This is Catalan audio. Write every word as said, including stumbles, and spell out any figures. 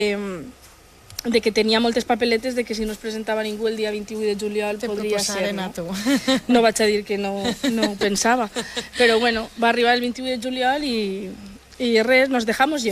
de que tenia moltes papeletes de que si no es presentava ningú el dia vint-i-vuit de juliol podria ser, no? No vaig a dir que no, no ho pensava, però bueno, va arribar el vint-i-vuit de juliol i, i res, nos dejamos llevar.